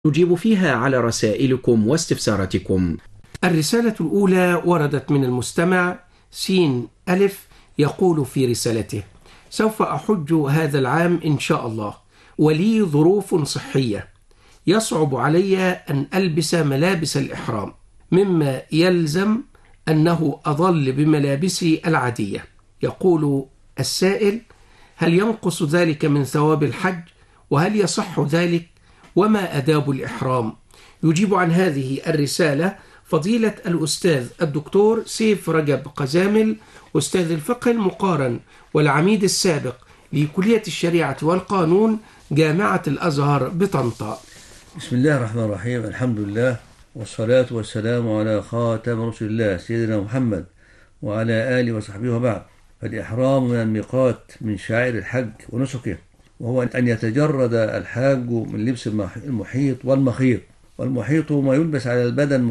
نجيب فيها على رسائلكم واستفساراتكم. الرسالة الأولى وردت من المستمع سين ألف، يقول في رسالته: سوف أحج هذا العام إن شاء الله، ولي ظروف صحية يصعب علي أن ألبس ملابس الإحرام، مما يلزم أنه أظل بملابسي العادية. يقول السائل: هل ينقص ذلك من ثواب الحج؟ وهل يصح ذلك؟ وما آداب الإحرام؟ يجيب عن هذه الرسالة فضيلة الأستاذ الدكتور سيف رجب قزامل، أستاذ الفقه المقارن والعميد السابق لكلية الشريعة والقانون جامعة الأزهر بطنطا. بسم الله الرحمن الرحيم. الحمد لله والصلاة والسلام على خاتم رسول الله سيدنا محمد وعلى آله وصحبه وبعد. فالإحرام من الميقات من شعائر الحج ونسكه، وهو أن يتجرد الحاج من لبس المحيط والمخيط. والمحيط ما يلبس على البدن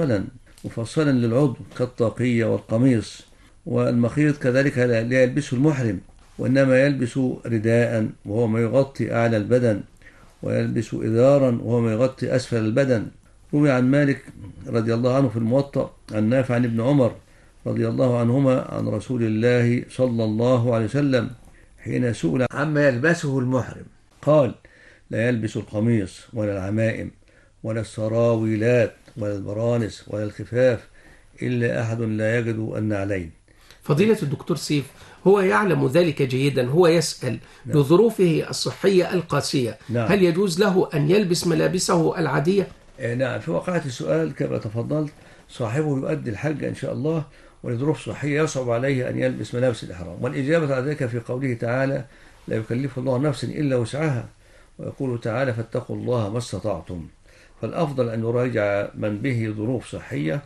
مفصلا للعضو كالطاقية والقميص، والمخيط كذلك لا يلبسه المحرم، وإنما يلبس رداء وهو ما يغطي أعلى البدن، ويلبس إذارا وهو ما يغطي أسفل البدن. روي عن مالك رضي الله عنه في الموطأ عن نافع عن ابن عمر رضي الله عنهما عن رسول الله صلى الله عليه وسلم حين سئل عما يلبسه المحرم قال: لا يلبس القميص ولا العمائم ولا السراويلات ولا البرانس ولا الخفاف إلا أحد لا يجد النعلين. فضيلة الدكتور سيف هو يعلم ذلك جيدا، هو يسأل لظروفه الصحية القاسية. نعم. هل يجوز له أن يلبس ملابسه العادية؟ نعم، في واقعة السؤال كما تفضلت صاحبه يؤدي الحج إن شاء الله، ولظروف صحية يصعب عليه أن يلبس ملابس الإحرام. والإجابة على ذلك في قوله تعالى: لا يكلف الله نفسا إلا وسعها، ويقول تعالى: فاتقوا الله ما استطعتم. فالأفضل أن يراجع من به ظروف صحية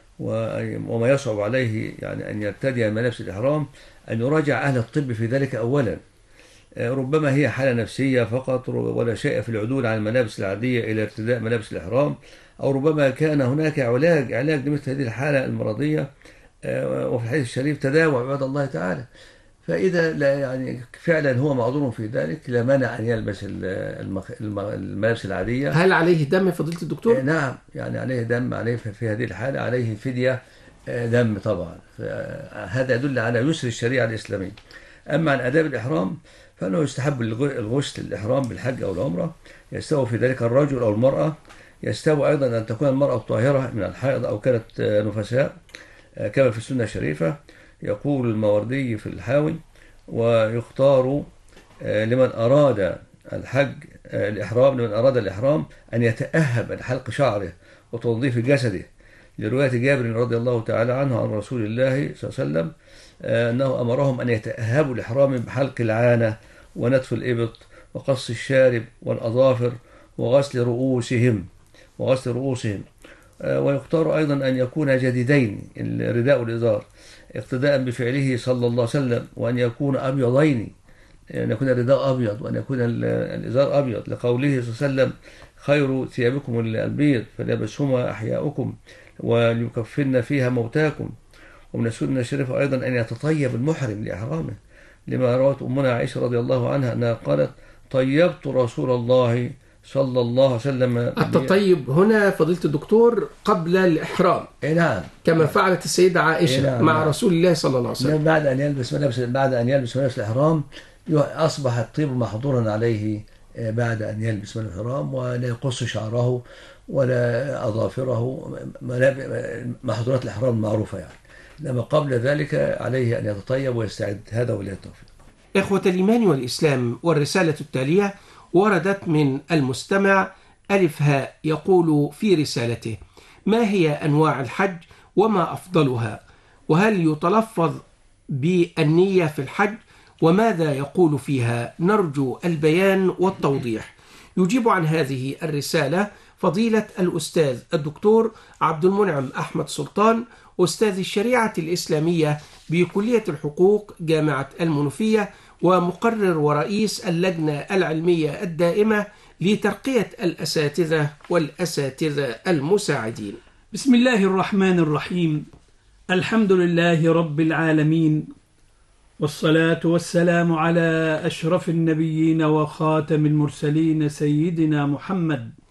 وما يصعب عليه يعني أن يرتدي ملابس الإحرام، أن يراجع أهل الطب في ذلك أولا. ربما هي حالة نفسية فقط ولا شيء في العدول عن الملابس العادية إلى ارتداء ملابس الإحرام، أو ربما كان هناك علاج لمثل هذه الحالة المرضية. وفي الحديث الشريف: تداووا عباد الله تعالى. فإذا لا يعني فعلا هو معذور في ذلك، لا مانع أن يلبس الملابس العادية. هل عليه دم فضيلة الدكتور؟ نعم، يعني عليه دم، عليه في هذه الحالة عليه فدية دم طبعا. هذا يدل على يسر الشريعة الإسلامية. أما عن آداب الإحرام فإنه يستحب الغسل الإحرام بالحج أو العمرة، يستوي في ذلك الرجل أو المرأة. يستوي أيضا أن تكون المرأة طاهرة من الحائض أو كانت نفساء كما في السنة الشريفة. يقول الماوردي في الحاوي: ويختار لمن أراد الحج الإحرام أن يتأهب عن حلق شعره وتنظيف جسده، لرواية جابر رضي الله تعالى عنه عن رسول الله صلى الله عليه وسلم أنه أمرهم أن يتأهبوا الإحرام بحلق العانة ونتف الإبط وقص الشارب والأظافر وغسل رؤوسهم. ويختار أيضا أن يكون جديدين الرداء والإزار اقتداء بفعله صلى الله عليه وسلم، وأن يكون أبيضين، أن يكون الرداء أبيض وأن يكون الإزار أبيض، لقوله صلى الله عليه وسلم: خير ثيابكم البيض فليلبسهما أحياؤكم وليكفن فيها موتاكم. ومن السنة الشريفة أيضا أن يتطيب المحرم لإحرامه، لما روت أمنا عائشة رضي الله عنها أنها قالت: طيبت رسول الله صلى الله عليه وسلم. التطيب هنا فضيلة الدكتور قبل الإحرام. نعم، كما فعلت السيدة عائشة مع رسول الله صلى الله عليه وسلم. بعد أن يلبس ملابس الإحرام أصبح الطيب محظورا عليه بعد أن يلبس ملابس الإحرام، ولا يقص شعره ولا أظافره، محظورات الإحرام المعروفة يعني. لما قبل ذلك عليه أن يتطيب ويستعد. هذا ولله التوفيق. إخوة الإيمان والإسلام، والرسالة التالية وردت من المستمع ألف هاء، يقول في رسالته: ما هي أنواع الحج وما أفضلها؟ وهل يتلفظ بالنية في الحج؟ وماذا يقول فيها؟ نرجو البيان والتوضيح. يجيب عن هذه الرسالة فضيلة الأستاذ الدكتور عبد المنعم أحمد سلطان، أستاذ الشريعة الإسلامية بكلية الحقوق جامعة المنوفية، ومقرر ورئيس اللجنة العلمية الدائمة لترقية الأساتذة والأساتذة المساعدين. بسم الله الرحمن الرحيم. الحمد لله رب العالمين، والصلاة والسلام على أشرف النبيين وخاتم المرسلين سيدنا محمد